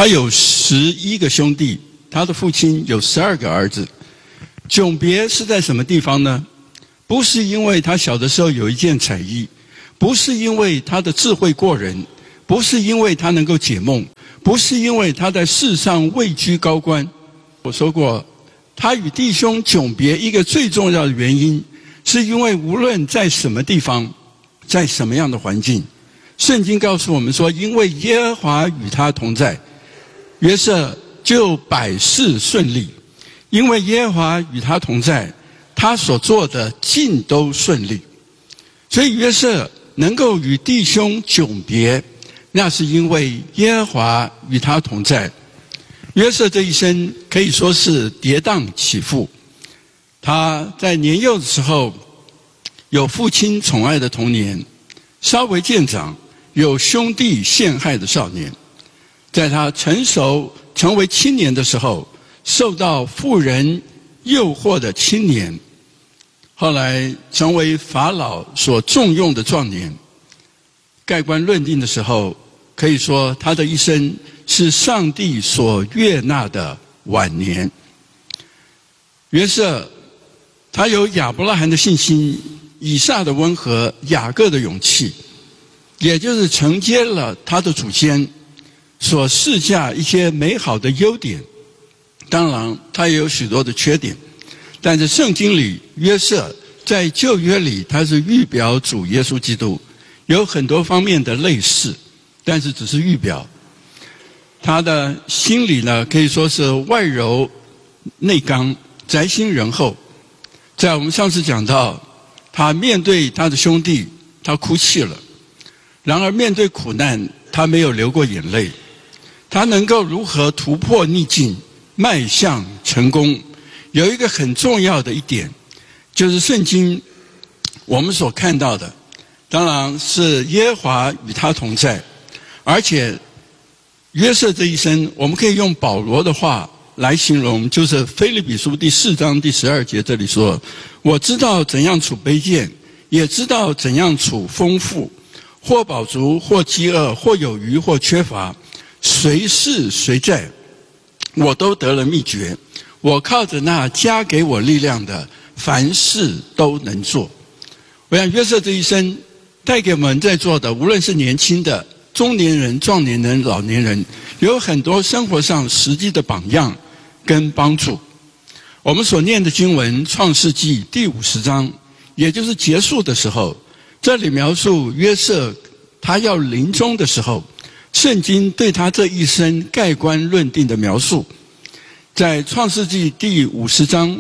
他有11个兄弟，他的父亲有12个儿子。迥别是在什么地方呢？不是因为他小的时候有一件彩衣，不是因为他的智慧过人，不是因为他能够解梦，不是因为他在世上位居高官。我说过，他与弟兄迥别一个最重要的原因，是因为无论在什么地方，在什么样的环境，圣经告诉我们说，因为耶和华与他同在，约瑟就百事顺利。因为耶和华与他同在，他所做的尽都顺利。所以约瑟能够与弟兄迥别，那是因为耶和华与他同在。约瑟这一生可以说是跌宕起伏。他在年幼的时候有父亲宠爱的童年，稍微渐长有兄弟陷害的少年，在他成熟成为青年的时候，受到妇人诱惑的青年，后来成为法老所重用的壮年。盖棺论定的时候，可以说他的一生是上帝所悦纳的晚年。约瑟他有亚伯拉罕的信心，以撒的温和，雅各的勇气，也就是承接了他的祖先所赐下一些美好的优点。当然他也有许多的缺点，但是圣经里约瑟在旧约里他是预表主耶稣基督，有很多方面的类似，但是只是预表。他的心里呢，可以说是外柔内刚，宅心仁厚。在我们上次讲到，他面对他的兄弟他哭泣了，然而面对苦难他没有流过眼泪。他能够如何突破逆境迈向成功，有一个很重要的一点，就是圣经我们所看到的，当然是耶和华与他同在。而且约瑟这一生，我们可以用保罗的话来形容，就是腓立比书第4章第12节，这里说，我知道怎样处卑贱，也知道怎样处丰富，或饱足，或饥饿，或有余，或缺乏，随是随在，我都得了秘诀。我靠着那加给我力量的，凡事都能做。我想约瑟这一生带给我们在座的，无论是年轻的、中年人、壮年人、老年人，有很多生活上实际的榜样跟帮助。我们所念的经文创世纪第50章，也就是结束的时候，这里描述约瑟他要临终的时候，圣经对他这一生盖棺论定的描述。在创世纪第50章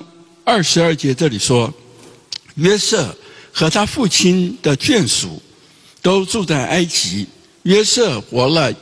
22节这里说，约瑟和他父亲的眷属都住在埃及，约瑟活了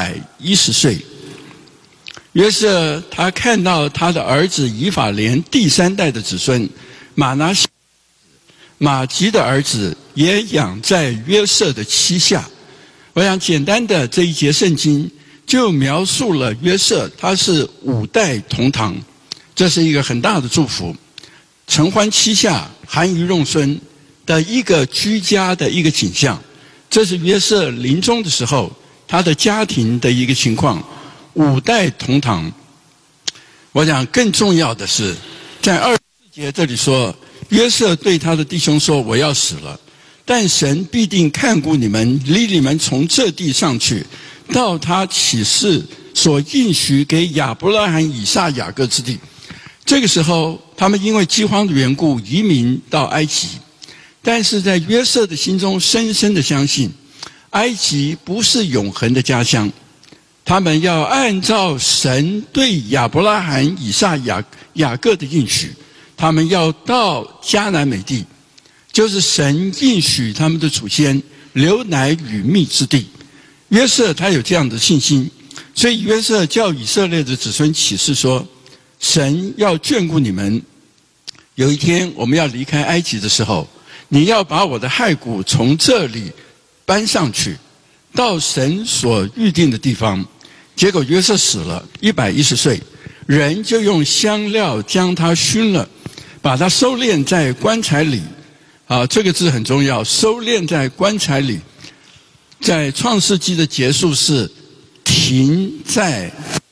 110岁。约瑟他看到他的儿子以法莲第3代的子孙马拿西，马吉的儿子也养在约瑟的膝下。我想简单的这一节圣经就描述了约瑟他是5代同堂，这是一个很大的祝福。承欢膝下，含饴弄孙的一个居家的一个景象，这是约瑟临终的时候他的家庭的一个情况，5代同堂。我想更重要的是，在24节这里说，约瑟对他的弟兄说，我要死了，但神必定看顾你们，领你们从这地上去，到他启示所应许给亚伯拉罕、以撒、雅各之地。这个时候他们因为饥荒的缘故移民到埃及，但是在约瑟的心中深深的相信，埃及不是永恒的家乡，他们要按照神对亚伯拉罕、以撒、雅各的应许，他们要到迦南美地，就是神应许他们的祖先流奶与蜜之地。约瑟他有这样的信心，所以约瑟叫以色列的子孙起誓说，神要眷顾你们，有一天我们要离开埃及的时候，你要把我的骸骨从这里搬上去，到神所预定的地方。结果约瑟死了，110岁，人就用香料将他熏了，把他收敛在棺材里。这个字很重要，收敛在棺材里。在创世纪的结束是停在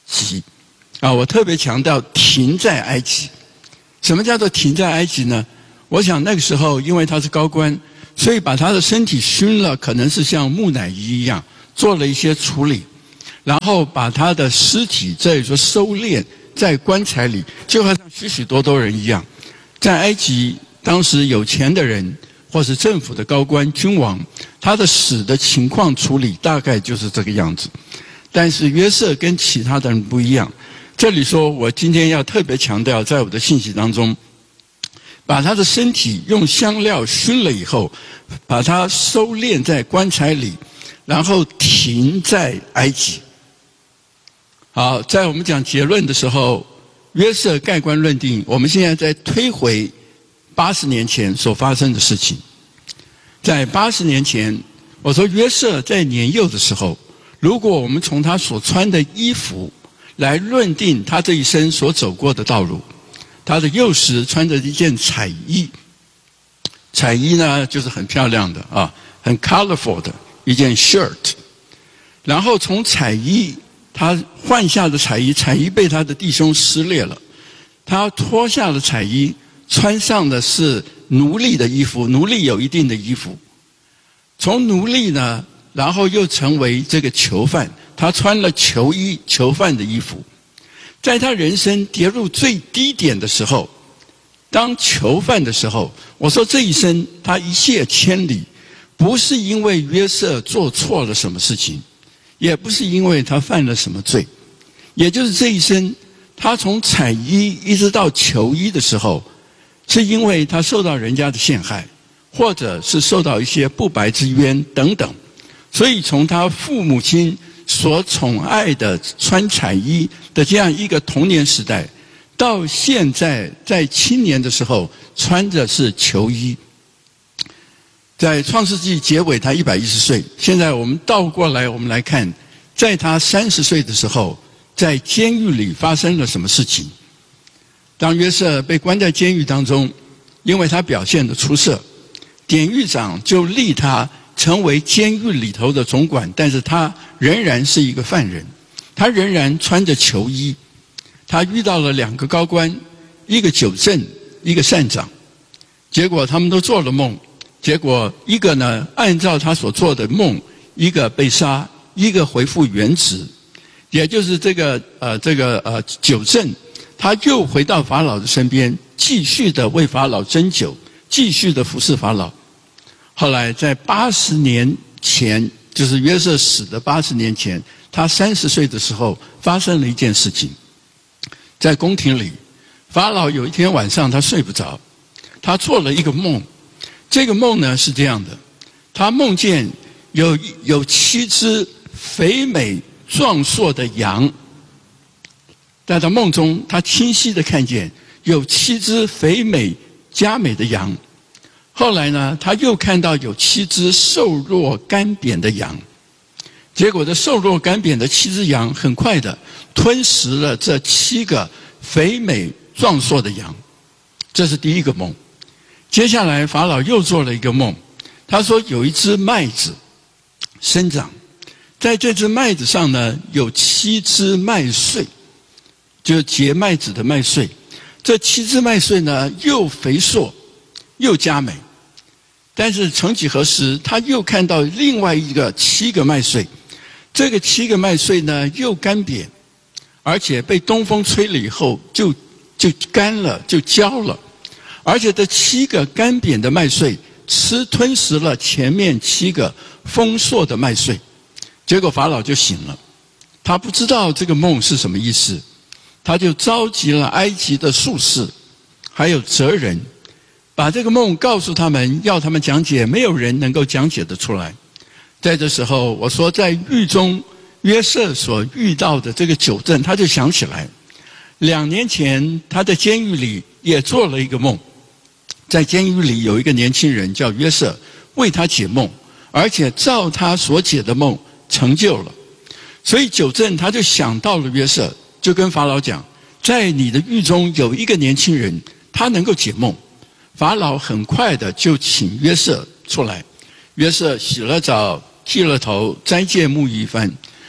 及。我特别强调停在埃及。什么叫做停在埃及呢？我想那个时候因为他是高官，所以把他的身体熏了，可能是像木乃伊一样做了一些处理，然后把他的尸体这里说收敛在棺材里，就好像许许多多人一样。在埃及当时有钱的人或是政府的高官君王，他的死的情况处理大概就是这个样子。但是约瑟跟其他的人不一样，这里说我今天要特别强调，在我的信息当中，把他的身体用香料熏了以后，把他收敛在棺材里，然后停在埃及。好，在我们讲结论的时候，约瑟盖棺论定，我们现在在推回80年前所发生的事情。在80年前，我说约瑟在年幼的时候，如果我们从他所穿的衣服来论定他这一生所走过的道路，他的幼时穿着一件彩衣，彩衣呢就是很漂亮的很 colorful 的一件 shirt， 然后从彩衣他换下的彩衣，彩衣被他的弟兄撕裂了，他脱下了彩衣，穿上的是奴隶的衣服，奴隶有一定的衣服，从奴隶呢，然后又成为这个囚犯，他穿了囚衣囚犯的衣服。在他人生跌入最低点的时候，当囚犯的时候，我说这一生他一泻千里，不是因为约瑟做错了什么事情，也不是因为他犯了什么罪，也就是这一生他从彩衣一直到囚衣的时候，是因为他受到人家的陷害，或者是受到一些不白之冤等等，所以从他父母亲所宠爱的穿彩衣的这样一个童年时代，到现在在青年的时候穿着是囚衣。在创世纪结尾他110岁，现在我们倒过来我们来看，在他30岁的时候，在监狱里发生了什么事情。当约瑟被关在监狱当中，因为他表现得出色，典狱长就立他成为监狱里头的总管，但是他仍然是一个犯人，他仍然穿着囚衣。他遇到了2个高官，一个酒政，一个善长，结果他们都做了梦，结果一个呢按照他所做的梦，一个被杀，一个回复原职，也就是这个酒政，他又回到法老的身边，继续的为法老斟酒，继续的服侍法老。后来在80年前，就是约瑟死的80年前，他30岁的时候发生了一件事情。在宫廷里，法老有一天晚上他睡不着，他做了一个梦。这个梦呢是这样的，他梦见有7只肥美壮硕的羊，在他梦中他清晰地看见有7只肥美佳美的羊。后来呢，他又看到有7只瘦弱干瘪的羊，结果这瘦弱干瘪的7只羊很快的吞食了这7个肥美壮硕的羊。这是第一个梦。接下来法老又做了一个梦，他说有一只麦子生长，在这只麦子上呢有7只麦穗，就是结麦子的麦穗。这7只麦穗呢又肥硕又佳美。但是曾几何时，他又看到另外一个7个麦穗，这个7个麦穗呢又干瘪，而且被东风吹了以后就干了，就焦了。而且这7个干扁的麦穗吞食了前面7个丰硕的麦穗。结果法老就醒了，他不知道这个梦是什么意思，他就召集了埃及的术士还有哲人，把这个梦告诉他们，要他们讲解，没有人能够讲解得出来。在这时候，我说在狱中约瑟所遇到的这个酒政，他就想起来2年前他在监狱里也做了一个梦，在监狱里有一个年轻人叫约瑟，为他解梦，而且照他所解的梦成就了。所以酒政他就想到了约瑟，就跟法老讲，在你的狱中有一个年轻人，他能够解梦。法老很快的就请约瑟出来。约瑟洗了澡，剃了头，斋戒沐浴一番，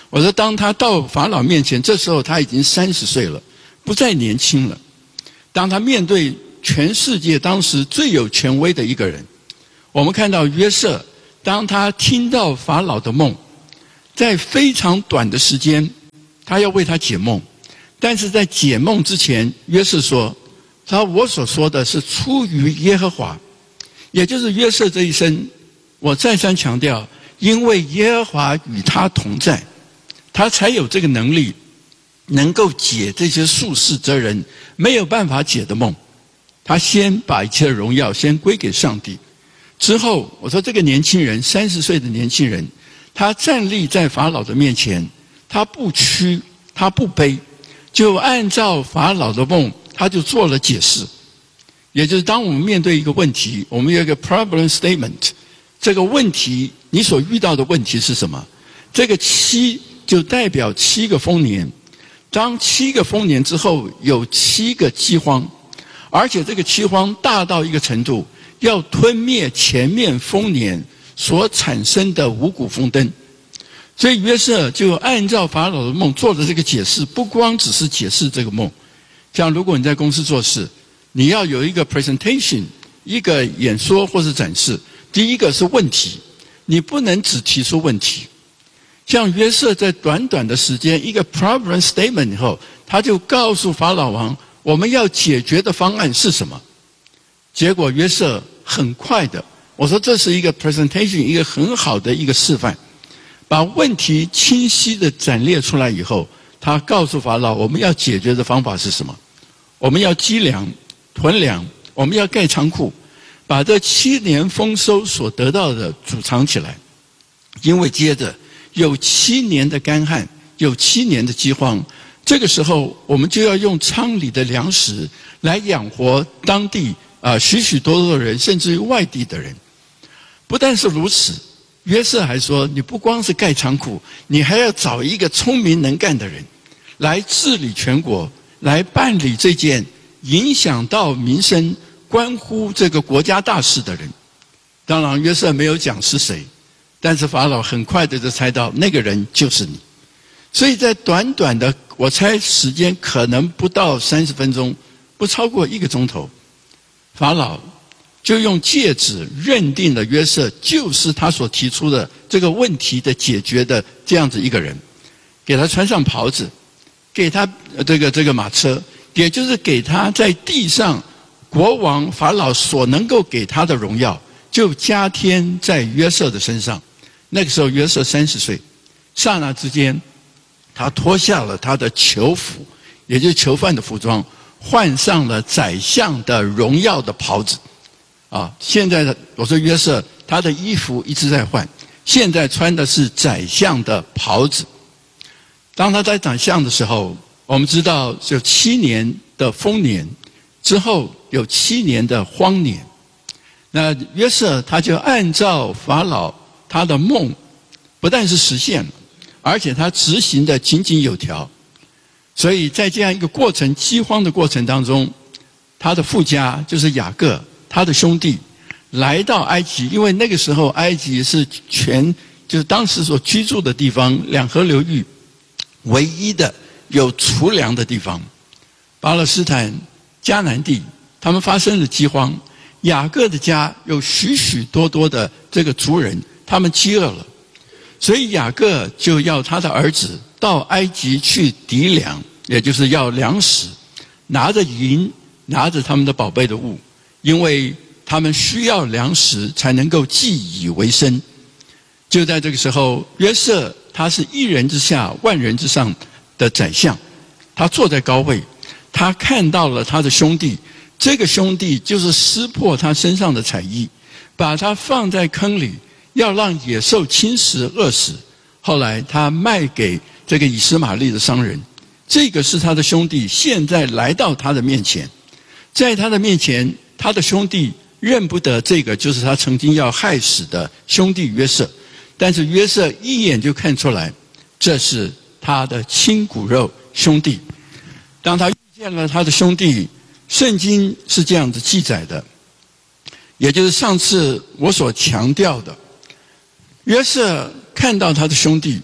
我说当他到法老面前，这时候他已经30岁了，不再年轻了。当他面对全世界当时最有权威的一个人，我们看到约瑟，当他听到法老的梦，在非常短的时间，他要为他解梦。但是在解梦之前，约瑟说，我所说的是出于耶和华，也就是约瑟这一生，我再三强调，因为耶和华与他同在，他才有这个能力能够解这些术士哲人没有办法解的梦。他先把一切的荣耀先归给上帝，之后我说这个年轻人30岁的年轻人，他站立在法老的面前，他不屈，他不卑，就按照法老的梦，他就做了解释。也就是当我们面对一个问题，我们有一个 problem statement， 这个问题你所遇到的问题是什么？这个7就代表7个丰年，当7个丰年之后有7个饥荒，而且这个饥荒大到一个程度，要吞灭前面丰年所产生的五谷丰登。所以约瑟就按照法老的梦做的这个解释，不光只是解释这个梦。像如果你在公司做事，你要有一个 presentation， 一个演说或是展示，第一个是问题，你不能只提出问题。像约瑟在短短的时间，一个 problem statement 以后，他就告诉法老王，我们要解决的方案是什么。结果约瑟很快的，我说这是一个 presentation， 一个很好的一个示范，把问题清晰的展列出来以后，他告诉法老，我们要解决的方法是什么？我们要积粮、囤粮，我们要盖仓库，把这7年丰收所得到的储藏起来。因为接着有7年的干旱，有7年的饥荒，这个时候我们就要用仓里的粮食来养活当地许许多多的人，甚至于外地的人。不但是如此，约瑟还说，你不光是盖仓库，你还要找一个聪明能干的人来治理全国，来办理这件影响到民生、关乎这个国家大事的人。当然约瑟没有讲是谁，但是法老很快的就猜到那个人就是你。所以在短短的，我猜时间可能不到30分钟，不超过1个钟头，法老就用戒指认定了约瑟就是他所提出的这个问题的解决的这样子一个人，给他穿上袍子，给他这个马车，也就是给他在地上国王法老所能够给他的荣耀，就加添在约瑟的身上。那个时候约瑟30岁，刹那之间他脱下了他的囚服，也就是囚犯的服装，换上了宰相的荣耀的袍子。现在我说约瑟他的衣服一直在换，现在穿的是宰相的袍子。当他在宰相的时候，我们知道有7年的丰年，之后有7年的荒年。那约瑟他就按照法老他的梦，不但是实现了，而且他执行的井井有条。所以在这样一个过程，饥荒的过程当中，他的父家就是雅各，他的兄弟来到埃及，因为那个时候埃及是就是当时所居住的地方2河流域唯一的有储粮的地方。巴勒斯坦、迦南地，他们发生了饥荒，雅各的家有许许多多的这个族人，他们饥饿了，所以雅各就要他的儿子到埃及去籴粮，也就是要粮食，拿着银，拿着他们的宝贝的物，因为他们需要粮食才能够寄以为生。就在这个时候，约瑟他是1人之下万人之上的宰相，他坐在高位，他看到了他的兄弟，这个兄弟就是撕破他身上的彩衣，把他放在坑里，要让野兽侵蚀饿死。后来他卖给这个以实玛利的商人，这个是他的兄弟，现在来到他的面前，在他的面前，他的兄弟认不得这个就是他曾经要害死的兄弟约瑟，但是约瑟一眼就看出来，这是他的亲骨肉兄弟。当他遇见了他的兄弟，圣经是这样子记载的，也就是上次我所强调的，约瑟看到他的兄弟，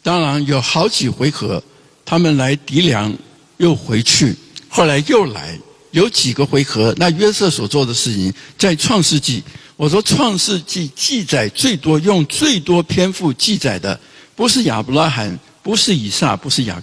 当然有好几回合，他们来籴粮又回去，后来又来，有几个回合，那约瑟所做的事情，在创世纪，我说创世纪记载最多、用最多篇幅记载的，不是亚伯拉罕，不是以撒，不是雅